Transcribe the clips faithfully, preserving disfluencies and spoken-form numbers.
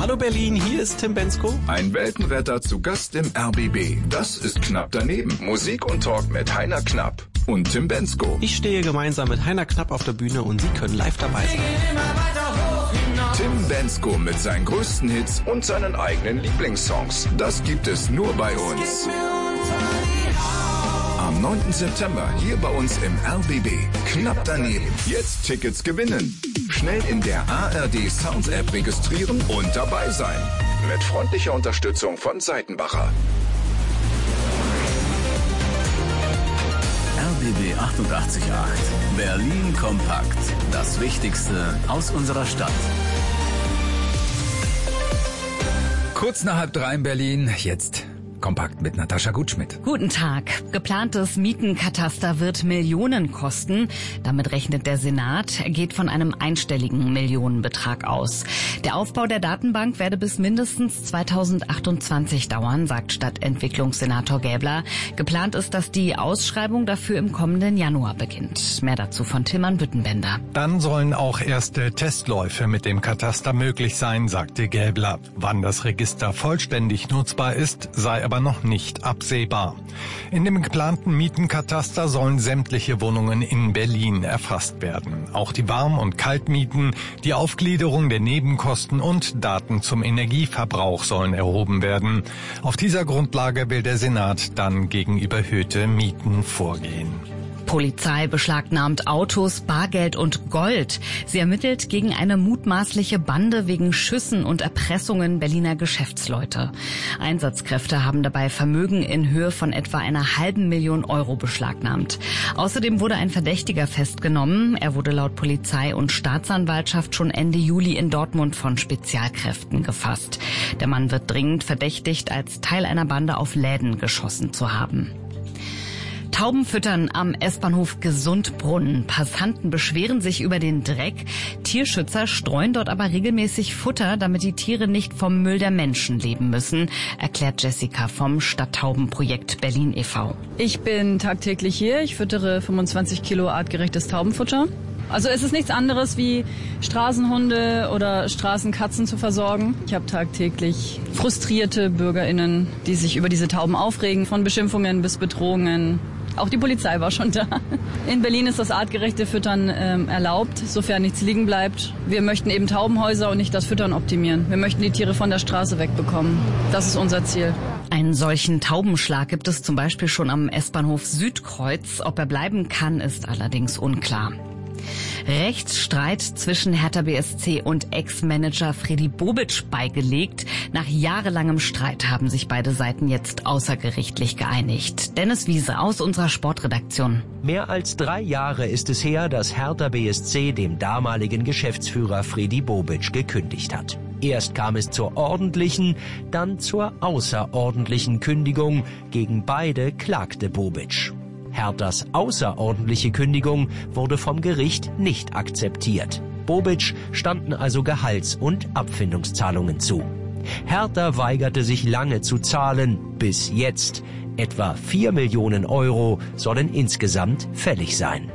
Hallo Berlin, hier ist Tim Bendzko. Ein Weltenretter zu Gast im R B B. Das ist Knapp daneben. Musik und Talk mit Heiner Knapp und Tim Bendzko. Ich stehe gemeinsam mit Heiner Knapp auf der Bühne und Sie können live dabei sein. Tim Bendzko mit seinen größten Hits und seinen eigenen Lieblingssongs. Das gibt es nur bei uns. Am neunten September hier bei uns im R B B. Knapp daneben. Jetzt Tickets gewinnen. Schnell in der A R D Sounds App registrieren und dabei sein. Mit freundlicher Unterstützung von Seitenbacher. R B B achtundachtzig Komma acht. Berlin kompakt. Das Wichtigste aus unserer Stadt. Kurz nach halb drei in Berlin, jetzt kompakt mit Natascha Gutschmidt. Guten Tag. Geplantes Mietenkataster wird Millionen kosten. Damit rechnet der Senat. Er geht von einem einstelligen Millionenbetrag aus. Der Aufbau der Datenbank werde bis mindestens zweitausendachtundzwanzig dauern, sagt Stadtentwicklungssenator Gäbler. Geplant ist, dass die Ausschreibung dafür im kommenden Januar beginnt. Mehr dazu von Tilman Büttenbender. Dann sollen auch erste Testläufe mit dem Kataster möglich sein, sagte Gäbler. Wann das Register vollständig nutzbar ist, sei aber noch nicht absehbar. In dem geplanten Mietenkataster sollen sämtliche Wohnungen in Berlin erfasst werden. Auch die Warm- und Kaltmieten, die Aufgliederung der Nebenkosten und Daten zum Energieverbrauch sollen erhoben werden. Auf dieser Grundlage will der Senat dann gegen überhöhte Mieten vorgehen. Polizei beschlagnahmt Autos, Bargeld und Gold. Sie ermittelt gegen eine mutmaßliche Bande wegen Schüssen und Erpressungen Berliner Geschäftsleute. Einsatzkräfte haben dabei Vermögen in Höhe von etwa einer halben Million Euro beschlagnahmt. Außerdem wurde ein Verdächtiger festgenommen. Er wurde laut Polizei und Staatsanwaltschaft schon Ende Juli in Dortmund von Spezialkräften gefasst. Der Mann wird dringend verdächtigt, als Teil einer Bande auf Läden geschossen zu haben. Tauben füttern am S-Bahnhof Gesundbrunnen. Passanten beschweren sich über den Dreck. Tierschützer streuen dort aber regelmäßig Futter, damit die Tiere nicht vom Müll der Menschen leben müssen, erklärt Jessica vom Stadttaubenprojekt Berlin e V Ich bin tagtäglich hier. Ich füttere fünfundzwanzig Kilo artgerechtes Taubenfutter. Also es ist nichts anderes wie Straßenhunde oder Straßenkatzen zu versorgen. Ich habe tagtäglich frustrierte BürgerInnen, die sich über diese Tauben aufregen, von Beschimpfungen bis Bedrohungen. Auch die Polizei war schon da. In Berlin ist das artgerechte Füttern ähm, erlaubt, sofern nichts liegen bleibt. Wir möchten eben Taubenhäuser und nicht das Füttern optimieren. Wir möchten die Tiere von der Straße wegbekommen. Das ist unser Ziel. Einen solchen Taubenschlag gibt es zum Beispiel schon am S-Bahnhof Südkreuz. Ob er bleiben kann, ist allerdings unklar. Rechtsstreit zwischen Hertha B S C und Ex-Manager Fredi Bobic beigelegt. Nach jahrelangem Streit haben sich beide Seiten jetzt außergerichtlich geeinigt. Dennis Wiese aus unserer Sportredaktion. Mehr als drei Jahre ist es her, dass Hertha B S C dem damaligen Geschäftsführer Fredi Bobic gekündigt hat. Erst kam es zur ordentlichen, dann zur außerordentlichen Kündigung. Gegen beide klagte Bobic. Herthas außerordentliche Kündigung wurde vom Gericht nicht akzeptiert. Bobic standen also Gehalts- und Abfindungszahlungen zu. Hertha weigerte sich lange zu zahlen, bis jetzt. Etwa vier Millionen Euro sollen insgesamt fällig sein.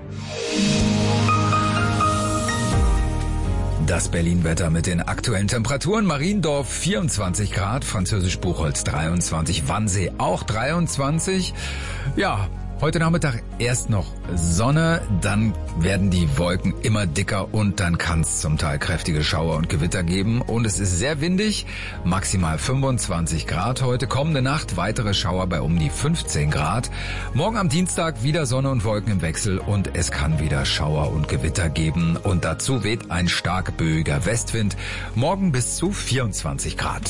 Das Berlin-Wetter mit den aktuellen Temperaturen. Mariendorf vierundzwanzig Grad, Französisch Buchholz dreiundzwanzig, Wannsee auch dreiundzwanzig. Ja, heute Nachmittag erst noch Sonne, dann werden die Wolken immer dicker und dann kann es zum Teil kräftige Schauer und Gewitter geben. Und es ist sehr windig, maximal fünfundzwanzig Grad heute. Kommende Nacht weitere Schauer bei um die fünfzehn Grad. Morgen am Dienstag wieder Sonne und Wolken im Wechsel und es kann wieder Schauer und Gewitter geben. Und dazu weht ein stark böiger Westwind. Morgen bis zu vierundzwanzig Grad.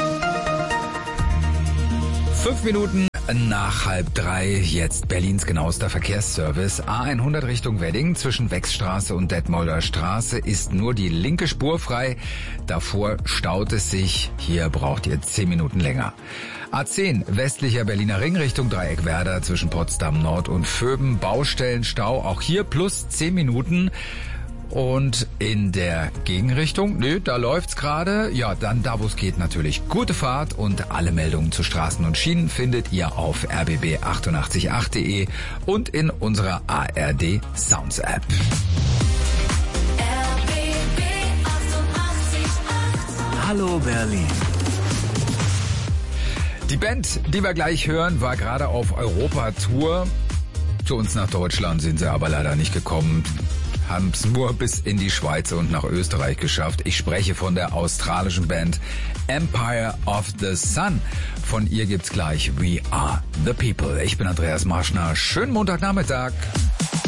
Fünf Minuten nach halb drei, jetzt Berlins genauester Verkehrsservice. A hundert Richtung Wedding zwischen Wechsstraße und Detmolder Straße ist nur die linke Spur frei. Davor staut es sich. Hier braucht ihr zehn Minuten länger. A zehn westlicher Berliner Ring Richtung Dreieckwerder zwischen Potsdam Nord und Vöben. Baustellenstau, auch hier plus zehn Minuten. Und in der Gegenrichtung, nö, da läuft's gerade. Ja, dann da, wo es geht, natürlich gute Fahrt. Und alle Meldungen zu Straßen und Schienen findet ihr auf r b b achtundachtzig Komma acht punkt de und in unserer A R D Sounds App. Hallo Berlin. Die Band, die wir gleich hören, war gerade auf Europa-Tour. Zu uns nach Deutschland sind sie aber leider nicht gekommen. Haben es nur bis in die Schweiz und nach Österreich geschafft. Ich spreche von der australischen Band Empire of the Sun. Von ihr gibt's gleich We Are the People. Ich bin Andreas Marschner. Schönen Montagnachmittag.